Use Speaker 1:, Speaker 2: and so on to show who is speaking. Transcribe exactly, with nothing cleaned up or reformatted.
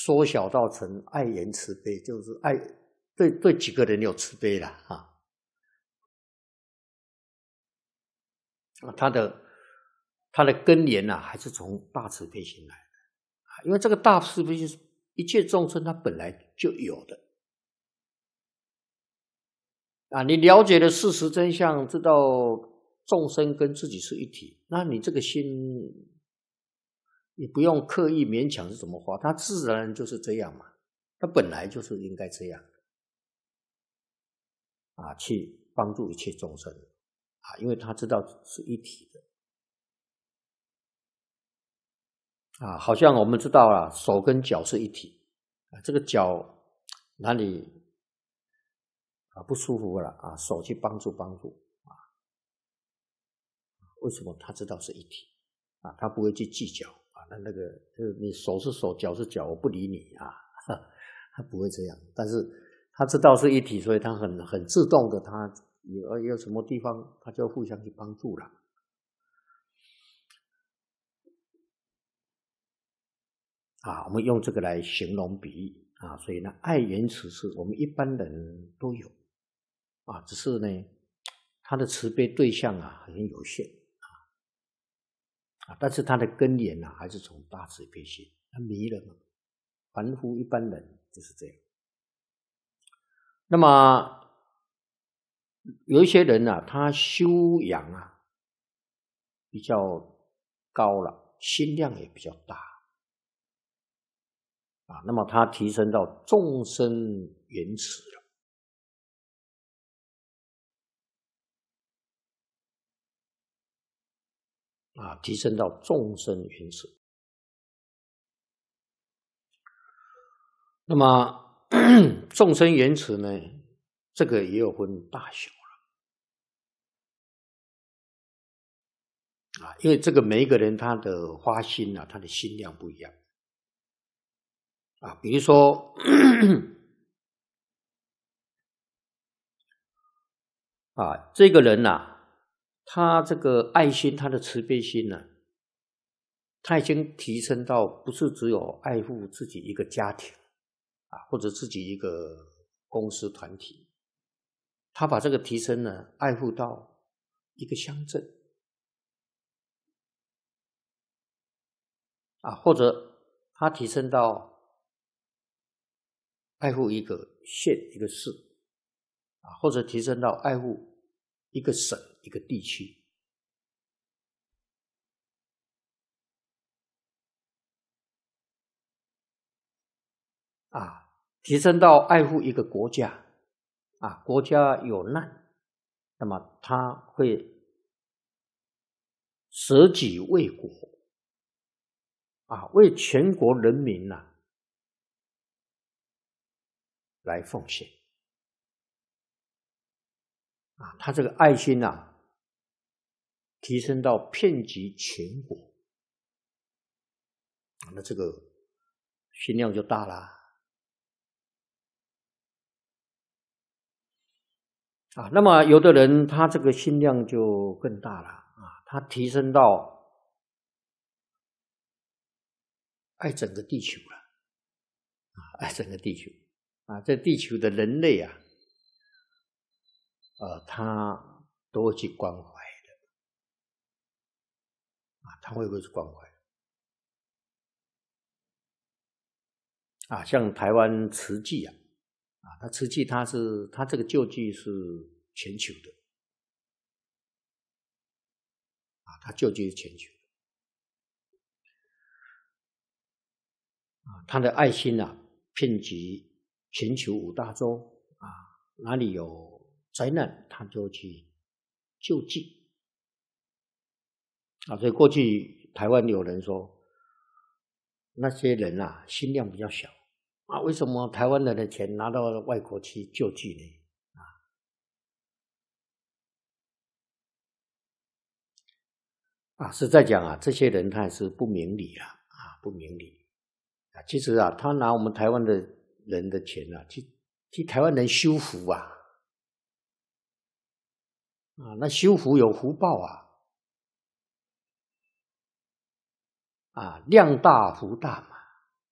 Speaker 1: 缩小到成爱怜慈悲，就是爱对对几个人有慈悲了啊。他的他的根源啊，还是从大慈悲心来的，因为这个大慈悲心，一切众生他本来就有的啊。你了解了事实真相，知道众生跟自己是一体，那你这个心，你不用刻意勉强是怎么发，它自然就是这样嘛，它本来就是应该这样啊，去帮助一切众生啊，因为他知道是一体的。啊，好像我们知道了，手跟脚是一体啊，这个脚哪里啊不舒服了啊，手去帮助帮助啊，为什么他知道是一体啊？他不会去计较啊，那那个呃，你手是手，脚是脚，我不理你啊，他不会这样。但是他知道是一体，所以他很很自动的，他有有什么地方，他就互相去帮助了。啊，我们用这个来形容比喻啊，所以呢，爱怜慈是我们一般人都有啊，只是呢，他的慈悲对象啊很有限啊，啊，但是他的根源啊还是从大慈悲心，他迷了嘛，凡夫一般人就是这样。那么有一些人啊，他修养啊比较高了，心量也比较大。啊，那么他提升到众生缘慈了，啊，提升到众生缘慈。那么众生缘慈呢，这个也有分大小了，啊，因为这个每一个人他的发心啊，他的心量不一样。啊，比如说啊，这个人呐，他这个爱心，他的慈悲心呢，他已经提升到不是只有爱护自己一个家庭啊，或者自己一个公司团体，他把这个提升呢，爱护到一个乡镇啊，或者他提升到爱护一个县一个市啊，或者提升到爱护一个省一个地区啊，提升到爱护一个国家啊，国家有难，那么他会舍己为国啊，为全国人民呐、啊、来奉献啊，他这个爱心呐、啊，提升到遍及全国，那这个心量就大啦。啊，那么有的人他这个心量就更大了啊，他提升到爱整个地球了啊，爱整个地球啊，这地球的人类啊，呃，他都会去关怀的啊，他会不会去关怀啊？像台湾慈济啊，啊，他慈济他是他这个救济是全球的啊，他救济是全球的啊，他的爱心啊，遍及全球五大洲啊，哪里有灾难，他就去救济啊。所以过去台湾有人说，那些人啊，心量比较小啊，为什么台湾人的钱拿到外国去救济呢？啊，实在讲啊，这些人他也是不明理啊，啊，不明理啊。其实啊，他拿我们台湾的人的钱啊，去替台湾人修福啊，啊，那修福有福报啊，啊，量大福大嘛，